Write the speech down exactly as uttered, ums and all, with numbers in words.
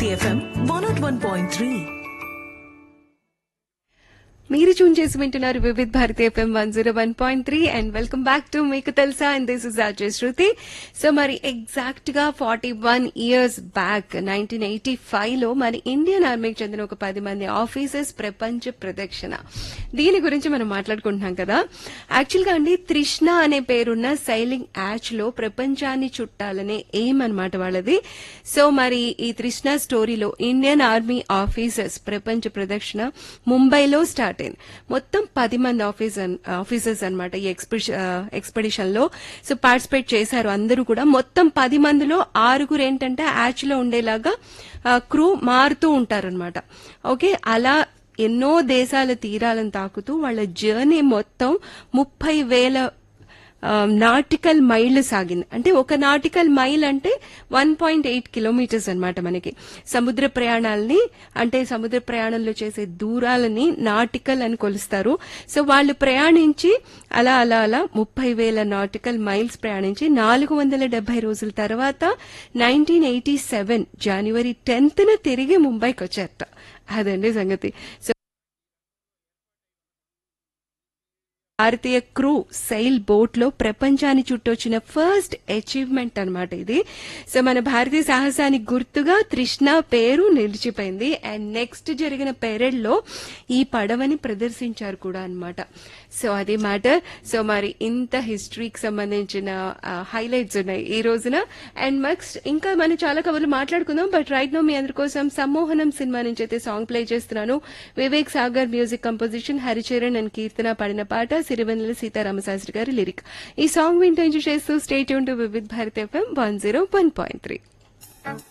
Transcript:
FM one not one point three. మీరు చూన్ చేసి వింటున్నారు Vividh Bharati FM one zero one point three and welcome back to మీకు తెలుసా and this is Ajay Shruti. So మరి exact గా forty one years back nineteen eighty five లో మరి Indian ఆర్మీకి చెందిన ఒక పది మంది ఆఫీసర్స్ ప్రపంచ ప్రదక్షిణ దీని గురించి మనం మాట్లాడుకుంటున్నాం కదా. యాక్చువల్ గా అండి తృష్ణ అనే పేరున్న సైలింగ్ యాచ్ లో ప్రపంచాన్ని చుట్టాలనే ఎయిమ్ అనమాట వాళ్ళది. సో మరి ఈ తృష్ణ స్టోరీలో ఇండియన్ ఆర్మీ ఆఫీసర్స్ ప్రపంచ ప్రదక్షిణ ముంబైలో స్టార్ట్ మొత్తం పది మంది ఆఫీసర్స్ అనమాట ఈ ఎక్స్పెడిషన్ లో సో పార్టిసిపేట్ చేశారు. అందరూ కూడా మొత్తం పది మందిలో ఆరుగురు ఏంటంటే యాచ్ లో ఉండేలాగా క్రూ మారుతూ ఉంటారనమాట. ఓకే, అలా ఎన్నో దేశాల తీరాలను తాకుతూ వాళ్ళ జర్నీ మొత్తం ముప్పై వేల నాటికల్ మైళ్లు సాగింది. అంటే ఒక నాటికల్ మైల్ అంటే వన్ పాయింట్ ఎయిట్ కిలోమీటర్స్ అనమాట. మనకి సముద్ర ప్రయాణాలని అంటే సముద్ర ప్రయాణంలో చేసే దూరాలని నాటికల్ అని కొలుస్తారు. సో వాళ్ళు ప్రయాణించి అలా అలా అలా ముప్పై వేల నాటికల్ మైల్స్ ప్రయాణించి నాలుగు వందల డెబ్బై రోజుల తర్వాత నైన్టీన్ ఎయిటీ సెవెన్ జనవరి టెన్త్ న తిరిగి ముంబైకి వచ్చారట. అదండి సంగతి. సో భారతీయ క్రూ సెయిల్ బోట్ లో ప్రపంచాన్ని చుట్టొచ్చిన ఫస్ట్ అచీవ్మెంట్ అనమాట ఇది. సో మన భారతీయ సాహసానికి గుర్తుగా తృష్ణ పేరు నిలిచిపోయింది. అండ్ నెక్స్ట్ జరిగిన పెరేడ్ లో ఈ పడవని ప్రదర్శించారు కూడా అనమాట. సో అది మ్యాటర్. సో మరి ఇంత హిస్టరీకి సంబంధించిన హైలైట్స్ ఉన్నాయి ఈ రోజున. అండ్ నెక్స్ట్ ఇంకా మనం చాలా కబుర్లు మాట్లాడుకుందాం. బట్ రైట్ నో మీ అందరి కోసం సమ్మోహనం సినిమా నుంచి అయితే సాంగ్ ప్లే చేస్తున్నాను. Vivek Sagar music composition, Haricharan and కీర్తన పాడిన పాట, సిరివెన్నెల సీతారామశాస్త్రి గారి లిరిక్. ఈ సాంగ్ వింటూ ఎంజాయ్ చేస్తూ stay tune to Vividh Bharati FM one zero one point three.